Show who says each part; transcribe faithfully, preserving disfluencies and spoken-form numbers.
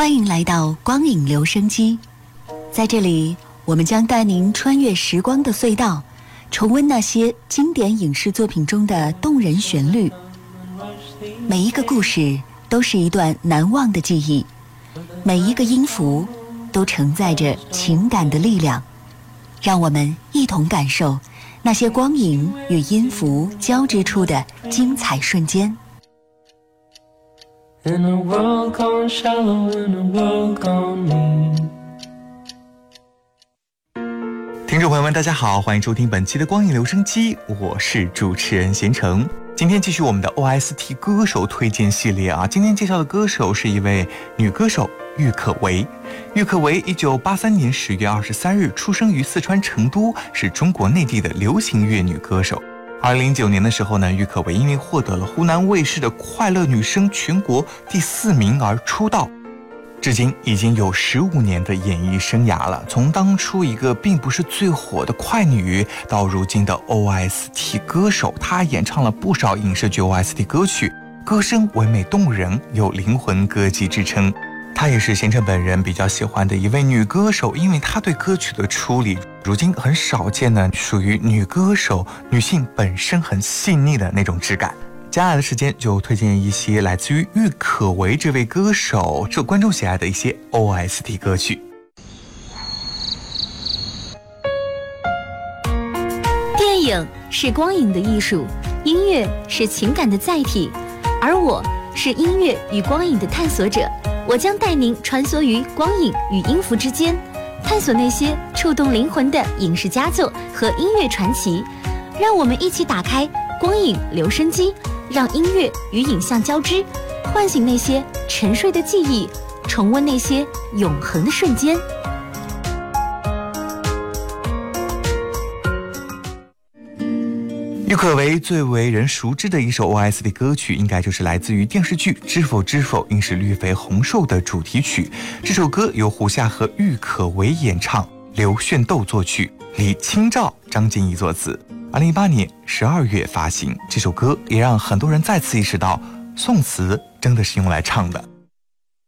Speaker 1: 欢迎来到光影留声机，在这里，我们将带您穿越时光的隧道，重温那些经典影视作品中的动人旋律。每一个故事都是一段难忘的记忆，每一个音符都承载着情感的力量。让我们一同感受那些光影与音符交织出的精彩瞬间。
Speaker 2: In a world gone shallow, in a world gone mean。
Speaker 3: 听众朋友们大家好，欢迎收听本期的光影留声机，我是主持人贤成。今天继续我们的 O S T 歌手推荐系列啊，今天介绍的歌手是一位女歌手郁可唯。郁可唯一九八三年十月二十三日出生于四川成都，是中国内地的流行乐女歌手。二零零九年的时候呢，郁可唯因为获得了湖南卫视的快乐女声全国第四名而出道，至今已经有十五年的演艺生涯了。从当初一个并不是最火的快女，到如今的 O S T 歌手，她演唱了不少影视剧 O S T 歌曲，歌声唯美动人，有灵魂歌姬之称。她也是贤成本人比较喜欢的一位女歌手，因为她对歌曲的处理如今很少见呢，属于女歌手女性本身很细腻的那种质感。接下来的时间就推荐一些来自于郁可唯这位歌手受观众喜爱的一些 O S T 歌曲。
Speaker 4: 电影是光影的艺术，音乐是情感的载体，而我是音乐与光影的探索者。我将带您穿梭于光影与音符之间，探索那些触动灵魂的影视佳作和音乐传奇。让我们一起打开光影留声机，让音乐与影像交织，唤醒那些沉睡的记忆，重温那些永恒的瞬间。
Speaker 3: 郁可唯最为人熟知的一首 O S T 歌曲，应该就是来自于电视剧《知否知否，应是绿肥红瘦》的主题曲。这首歌由胡夏和郁可唯演唱，刘炫斗作曲，李清照、张建义作词。二零一八年十二月发行，这首歌也让很多人再次意识到，宋词真的是用来唱的。